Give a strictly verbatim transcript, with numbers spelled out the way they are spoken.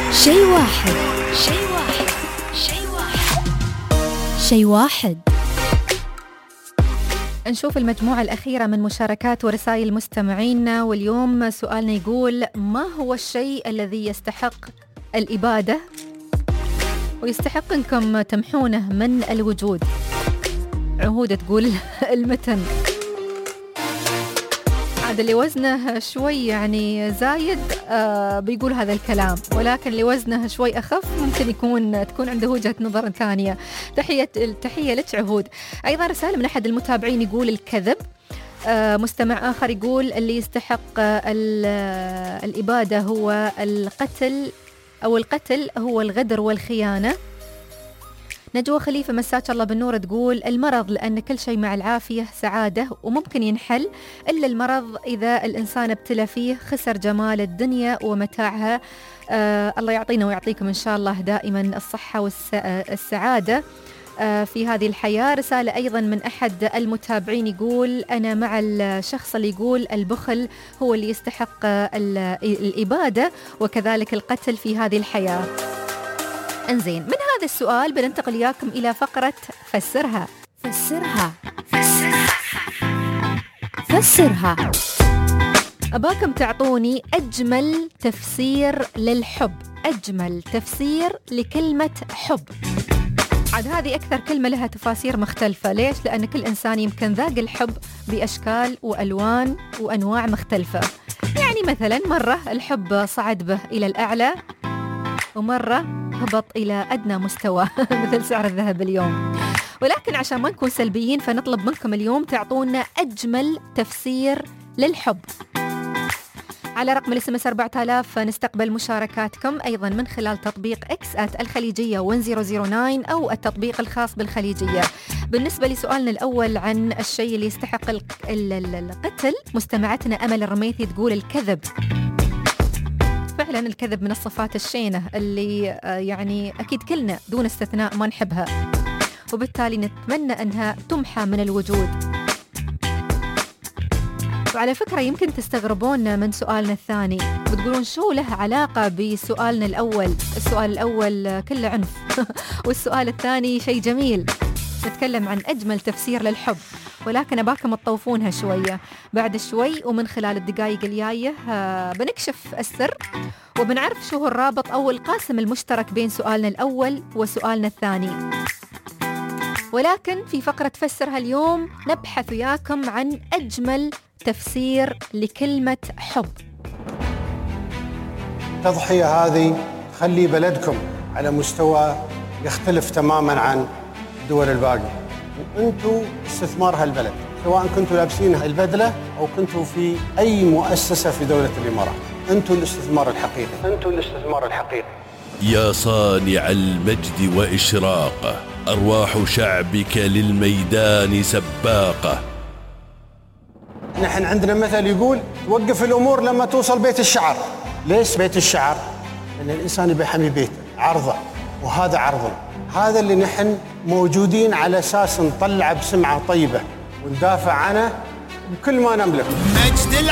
شيء واحد شيء واحد شيء واحد شيء واحد. نشوف المجموعة الأخيرة من مشاركات ورسائل مستمعينا، واليوم سؤالنا يقول: ما هو الشيء الذي يستحق الإبادة ويستحق أنكم تمحونه من الوجود؟ عهودة تقول المتن. هذا اللي وزنه شوي يعني زايد آه بيقول هذا الكلام، ولكن اللي وزنه شوي أخف ممكن يكون تكون عنده وجهة نظر ثانية. تحية التحية لك عهود. أيضا رسالة من أحد المتابعين يقول الكذب. آه مستمع آخر يقول اللي يستحق الإبادة هو القتل، أو القتل هو الغدر والخيانة. نجوى خليفة مساك الله بالنور تقول المرض، لأن كل شيء مع العافية سعادة وممكن ينحل، إلا المرض إذا الإنسان ابتلى فيه خسر جمال الدنيا ومتاعها. آه الله يعطينا ويعطيكم إن شاء الله دائما الصحة والسعادة آه في هذه الحياة. رسالة أيضا من أحد المتابعين يقول أنا مع الشخص اللي يقول البخل هو اللي يستحق الإبادة وكذلك القتل في هذه الحياة. انزين، من هذا السؤال بننتقل إياكم إلى فقرة فسرها. فسرها فسرها فسرها. أباكم تعطوني أجمل تفسير للحب، أجمل تفسير لكلمة حب. عاد هذه أكثر كلمة لها تفاسير مختلفة. ليش؟ لأن كل إنسان يمكن ذاق الحب بأشكال وألوان وأنواع مختلفة. يعني مثلا مرة الحب صعد به إلى الأعلى، ومرة هبط إلى أدنى مستوى مثل سعر الذهب اليوم. ولكن عشان ما نكون سلبيين فنطلب منكم اليوم تعطونا أجمل تفسير للحب. على رقم الاس ام اس أربعة آلاف نستقبل مشاركاتكم أيضا من خلال تطبيق إكس آت الخليجية واحد صفر صفر تسعة أو التطبيق الخاص بالخليجية. بالنسبة لسؤالنا الأول عن الشيء اللي يستحق القتل، مستمعتنا أمل الرميثي تقول الكذب. فعلا الكذب من الصفات الشينة اللي يعني أكيد كلنا دون استثناء ما نحبها، وبالتالي نتمنى أنها تمحى من الوجود. وعلى فكرة يمكن تستغربون من سؤالنا الثاني وتقولون شو له علاقة بسؤالنا الأول. السؤال الأول كله عنف والسؤال الثاني شيء جميل، نتكلم عن أجمل تفسير للحب. ولكن أباكم تطوفونها شوية بعد شوي، ومن خلال الدقائق الجاية بنكشف السر وبنعرف شو هو الرابط أو القاسم المشترك بين سؤالنا الأول وسؤالنا الثاني. ولكن في فقرة فسرها اليوم نبحث وياكم عن أجمل تفسير لكلمة حب. التضحية هذه خلي بلدكم على مستوى يختلف تماماً عن الدول الباقية، وأنتوا استثمار هالبلد، سواء كنتوا لابسين البدلة أو كنتوا في أي مؤسسة في دولة الإمارات. أنتوا الاستثمار الحقيقي، أنتوا الاستثمار الحقيقي. يا صانع المجد وإشراقه، أرواح شعبك للميدان سباقة. نحن عندنا مثل يقول توقف الأمور لما توصل بيت الشعر. ليش بيت الشعر؟ لأن الإنسان يبي يحمي بيته، عرضه، وهذا عرضنا. هذا اللي نحن موجودين على أساس نطلع بسمعة طيبة وندافع عنه بكل ما نملك.